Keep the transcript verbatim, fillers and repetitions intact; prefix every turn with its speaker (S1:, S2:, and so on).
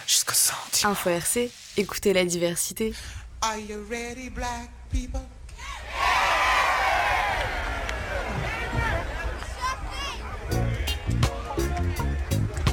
S1: jusqu'au sentiment.
S2: Info R C, écoutez la diversité.
S1: Are you ready, black people?